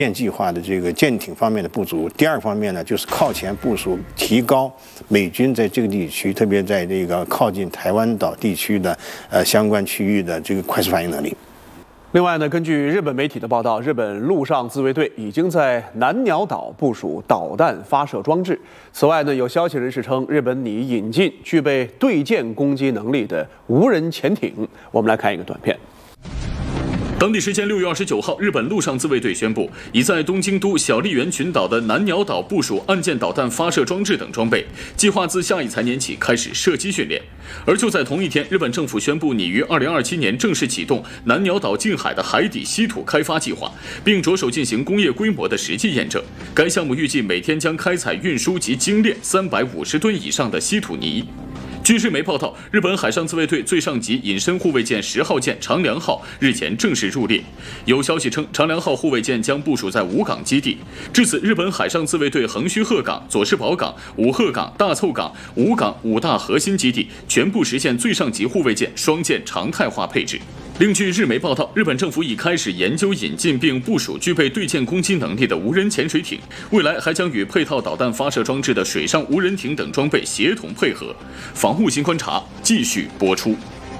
计划的这个舰艇方面的不足，第二方面呢，就是靠前部署，提高美军在这个地区，特别在这个靠近台湾岛地区的相关区域的这个快速反应能力。 另外呢，根据日本媒体的报道，日本陆上自卫队已经在南鸟岛部署导弹发射装置。此外呢，有消息人士称，日本拟引进具备对舰攻击能力的无人潜艇。我们来看一个短片。 当地时间6月29号，日本陆上自卫队宣布，已在东京都小笠原群岛的南鸟岛部署岸舰导弹发射装置等装备，计划自下一财年起开始射击训练。而就在同一天，日本政府宣布拟于2027年正式启动南鸟岛近海的海底稀土开发计划，并着手进行工业规模的实际验证。该项目预计每天将开采、运输及精炼350吨以上的稀土泥。据日媒报道，日本海上自卫队最上级隐身护卫舰10号舰长良号日前正式入列。有消息称，长良号护卫舰将部署在5港基地。至此，日本海上自卫队横须贺港、佐世保港、五鹤港、大凑港5港5大核心基地全部实现最上级护卫舰双舰常态化配置。另据日媒报道，日本政府已开始研究引进并部署具备对舰攻击能力的无人潜水艇，未来还将与配套导弹发射装置的水上无人艇等装备协同配合。防护新观察继续播出。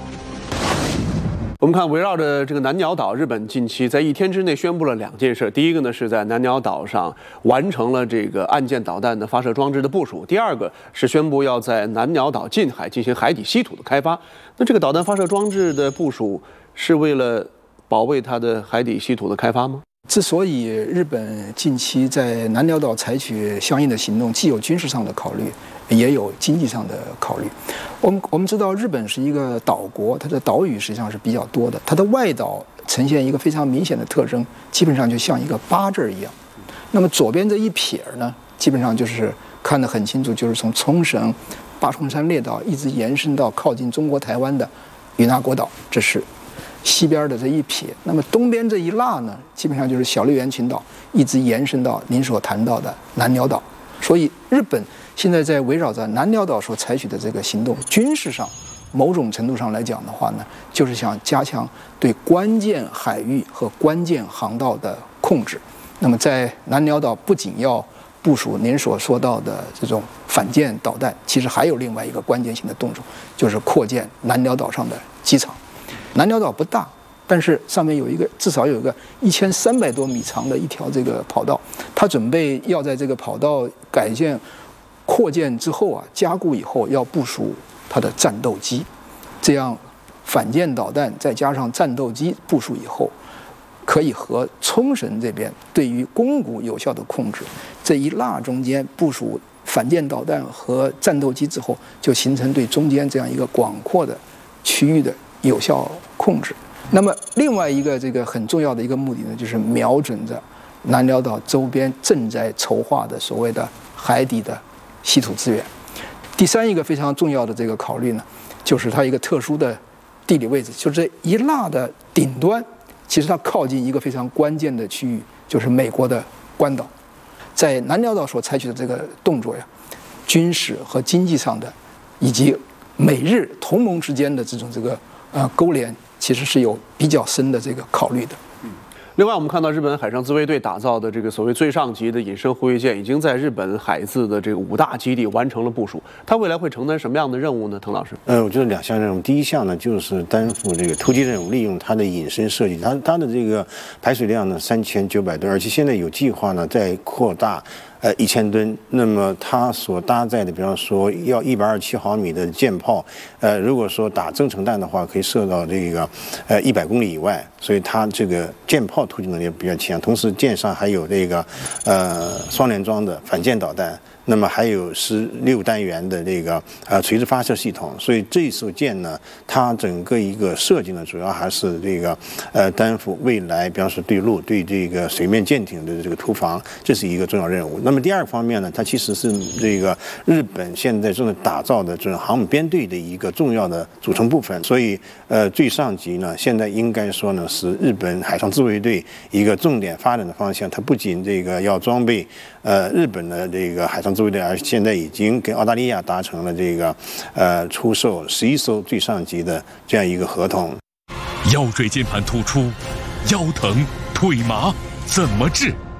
我们看，围绕着这个南鸟岛，日本近期在1天之内宣布了2件事。第一个呢，是在南鸟岛上完成了这个岸舰导弹的发射装置的部署；第二个是宣布要在南鸟岛近海进行海底稀土的开发。那这个导弹发射装置的部署是为了保卫它的海底稀土的开发吗？ 之所以日本近期在南鸟岛采取相应的行动，既有军事上的考虑，也有经济上的考虑。我们知道，日本是一个岛国，它的岛屿实际上是比较多的，它的外岛呈现一个非常明显的特征，基本上就像一个八字一样。那么左边这一撇呢，基本上就是看得很清楚，就是从冲绳、八重山列岛一直延伸到靠近中国台湾的与那国岛，这是西边的这一撇。那么东边这一捺呢，基本上就是小笠原群岛，一直延伸到您所谈到的南鸟岛。所以日本现在在围绕着南鸟岛所采取的这个行动，军事上某种程度上来讲的话呢，就是想加强对关键海域和关键航道的控制。那么在南鸟岛不仅要部署您所说到的这种反舰导弹，其实还有另外一个关键性的动作，就是扩建南鸟岛上的机场。南鸟岛不大，但是上面至少有一个1300多米长的一条这个跑道，它准备要在这个跑道改建、扩建之后啊，加固以后要部署它的战斗机，这样反舰导弹再加上战斗机部署以后，可以和冲绳这边对于宫古有效的控制。这一捺中间部署反舰导弹和战斗机之后，就形成对中间这样一个广阔的区域的有效控制。那么另外一个这个很重要的一个目的呢，就是瞄准着南鸟岛周边正在筹划的所谓的海底的稀土资源。第三一个非常重要的这个考虑呢，就是它一个特殊的地理位置，就是这一捺的顶端，其实它靠近一个非常关键的区域，就是美国的关岛。在南鸟岛所采取的这个动作呀，军事和经济上的，以及美日同盟之间的这种勾连，其实是有比较深的这个考虑的。 另外，我们看到日本海上自卫队打造的这个所谓最上级的隐身护卫舰，已经在日本海自的这个5大基地完成了部署。它未来会承担什么样的任务呢？滕老师？ 我觉得2项任务。第一项呢，就是担负这个突击任务，利用它的隐身设计，它的这个排水量呢3900吨，而且现在有计划呢再扩大。1000吨，那么它所搭载的，比方说要127毫米的舰炮，如果说打增程弹的话，可以射到这个100公里以外，所以它这个舰炮突击能力比较强。同时，舰上还有这个双联装的反舰导弹，那么还有16单元的这个垂直发射系统。所以这一艘舰呢，它整个一个设计呢，主要还是这个担负未来，比方说对陆、对这个水面舰艇的这个突防，这是一个重要任务。那么第二方面呢，它其实是这个日本现在正在打造的这种航母编队的一个重要的组成部分。所以最上级呢，现在应该说呢是日本海上自卫队一个重点发展的方向。它不仅这个要装备日本的这个海上自卫队，而现在已经跟澳大利亚达成了这个出售11艘最上级的这样一个合同。 腰椎间盘突出、腰疼、腿麻怎么治？